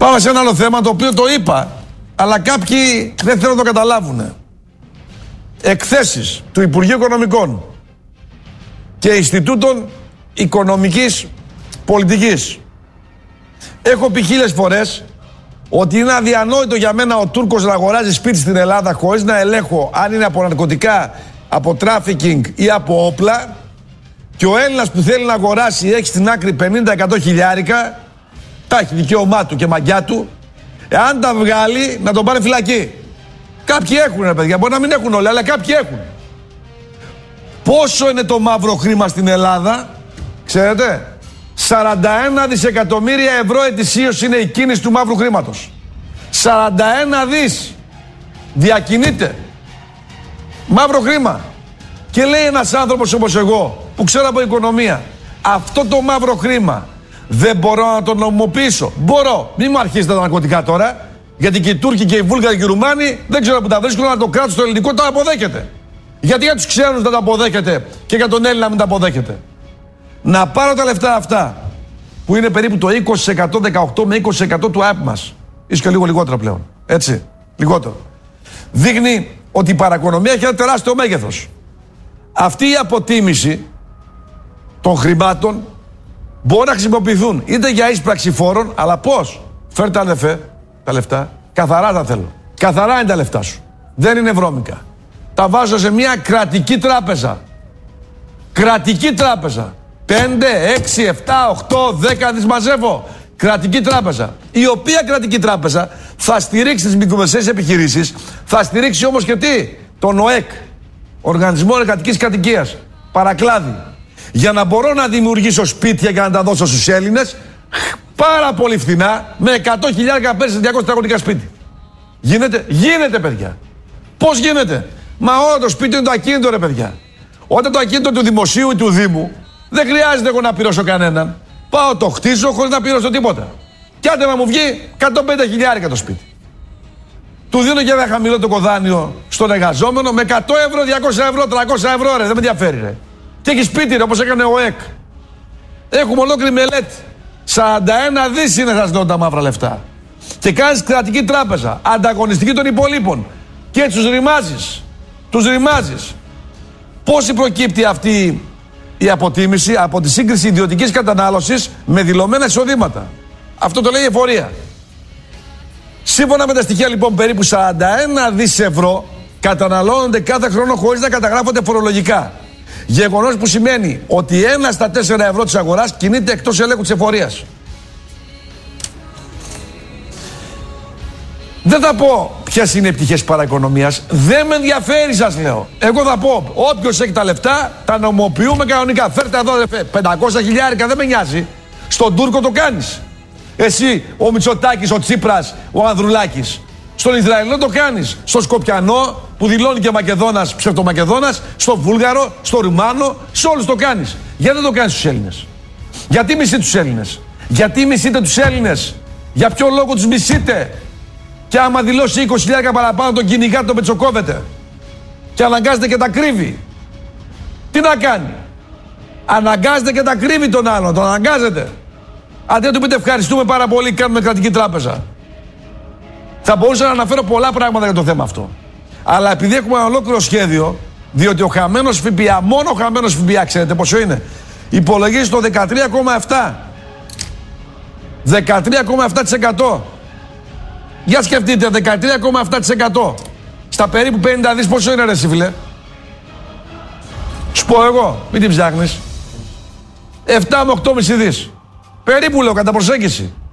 Πάμε σε ένα άλλο θέμα το οποίο το είπα, αλλά κάποιοι δεν θέλουν να το καταλάβουν. Εκθέσεις του Υπουργείου Οικονομικών και Ινστιτούτων Οικονομικής Πολιτικής. Έχω πει 1000 φορές ότι είναι αδιανόητο για μένα ο Τούρκος να αγοράζει σπίτι στην Ελλάδα χωρίς να ελέγχω αν είναι από ναρκωτικά, από τράφικινγκ ή από όπλα, και ο Έλληνας που θέλει να αγοράσει έχει στην άκρη 50-100 χιλιάρικα, τα έχει δικαίωμά του και μαγιά του, εάν τα βγάλει να τον πάρει φυλακή. Κάποιοι έχουν, ρε παιδιά, μπορεί να μην έχουν όλοι, αλλά κάποιοι έχουν. Πόσο είναι το μαύρο χρήμα στην Ελλάδα, ξέρετε? 41 δισεκατομμύρια ευρώ ετησίως είναι η κίνηση του μαύρου χρήματος. 41 δις διακινείται μαύρο χρήμα. Και λέει ένας άνθρωπος όπως εγώ, που ξέρω από οικονομία, αυτό το μαύρο χρήμα δεν μπορώ να το νομιμοποιήσω. Μπορώ. Μην μου αρχίσετε τα ναρκωτικά τώρα, γιατί και οι Τούρκοι και οι Βούλγαροι και οι Ρουμάνοι δεν ξέρω που τα βρίσκουν, αλλά το κράτος το ελληνικό τα αποδέχεται. Γιατί για τους ξένους δεν τα αποδέχεται και για τον Έλληνα μην τα αποδέχεται? Να πάρω τα λεφτά αυτά, που είναι περίπου το 20%, 18 με 20% του ΑΕΠ μας, ίσως και λίγο λιγότερο πλέον, έτσι, λιγότερο, δείχνει ότι η παρακονομία έχει ένα τεράστιο μέγεθος. Αυτή η αποτίμηση των χρημάτων μπορεί να χρησιμοποιηθούν είτε για εισπράξη φόρων, αλλά πώς? Φέρτε αδερφέ τα λεφτά, καθαρά τα θέλω. Καθαρά είναι τα λεφτά σου. Δεν είναι βρώμικα. Τα βάζω σε μια κρατική τράπεζα. Κρατική τράπεζα. 5, 6, 7, 8, 10 δις μαζεύω. Κρατική τράπεζα. Η οποία κρατική τράπεζα θα στηρίξει τις μικρομεσαίες επιχειρήσεις, θα στηρίξει όμως και τι? Τον ΟΕΚ, Οργανισμό Εργατικής Κατοικίας. Παρακλάδι. Για να μπορώ να δημιουργήσω σπίτια και να τα δώσω στους Έλληνες πάρα πολύ φθηνά, με 100 χιλιάρικα πέρσι 200 τετραγωνικά σπίτι. Γίνεται? Γίνεται, παιδιά. Πώς γίνεται? Μα όλο το σπίτι είναι το ακίνητο, ρε παιδιά. Όταν το ακίνητο του δημοσίου ή του Δήμου, δεν χρειάζεται εγώ να πληρώσω κανέναν. Πάω, το χτίζω χωρίς να πληρώσω τίποτα. Κι άντε να μου βγει 150 χιλιάρικα το σπίτι. Του δίνω και ένα χαμηλότερο δάνειο στον εργαζόμενο με 100 ευρώ, 200 ευρώ, 300 ευρώ, ρε. Δεν με ενδιαφέρει, ρε. Και έχει σπίτι, ρε, όπως έκανε ο ΕΚ. Έχουμε ολόκληρη μελέτη. 41 δις είναι, σας λέω, τα μαύρα λεφτά. Και κάνεις κρατική τράπεζα, ανταγωνιστική των υπολείπων. Και έτσι τους ρημάζεις. Τους ρημάζεις. Πώς προκύπτει αυτή η αποτίμηση? Από τη σύγκριση ιδιωτικής κατανάλωσης με δηλωμένα εισοδήματα. Αυτό το λέει η εφορία. Σύμφωνα με τα στοιχεία, λοιπόν, περίπου 41 δις ευρώ καταναλώνονται κάθε χρόνο χωρίς να καταγράφονται φορολογικά. Γεγονός που σημαίνει ότι 1 στα 4 ευρώ της αγοράς κινείται εκτός ελέγχου της εφορίας. Δεν θα πω ποιες είναι οι πτυχές παραοικονομίας. Δεν με ενδιαφέρει, σας λέω. Εγώ θα πω, όποιος έχει τα λεφτά, τα νομοποιούμε κανονικά. Φέρτε εδώ, 500 χιλιάρικα, δεν με νοιάζει. Στον Τούρκο το κάνεις. Εσύ, ο Μητσοτάκης, ο Τσίπρας, ο Ανδρουλάκης. Στον Ισραηλό το κάνεις. Στο Σκοπιανό, που δηλώνει και Μακεδόνας, ψευτομακεδόνας. Στο Βούλγαρο, στο Ρουμάνο, σε όλους το κάνεις. Γιατί δεν το κάνεις στους Έλληνες? Γιατί μισείτε τους Έλληνες? Γιατί μισείτε τους Έλληνες? Για ποιο λόγο τους μισείτε? Και άμα δηλώσει 20.000 παραπάνω, τον κυνηγάτε, τον πετσοκόβετε. Και αναγκάζεται και τα κρύβει. Τι να κάνει? Αναγκάζεται και τα κρύβει τον άλλον, τον αναγκάζεται. Αντί να του πείτε ευχαριστούμε πάρα πολύ, κάνουμε κρατική τράπεζα. Θα μπορούσα να αναφέρω πολλά πράγματα για το θέμα αυτό. Αλλά επειδή έχουμε ένα ολόκληρο σχέδιο, διότι ο χαμένος ΦΠΑ, μόνο ο χαμένος ΦΠΑ, ξέρετε πόσο είναι? Υπολογίζει το 13,7. 13,7%. Για σκεφτείτε, 13,7%. Στα περίπου 50 δις πόσο είναι, ρε φίλε? Σου πω εγώ, μην την ψάχνεις. 7 με 8,5 δις. Περίπου, λέω, κατά προσέγγιση.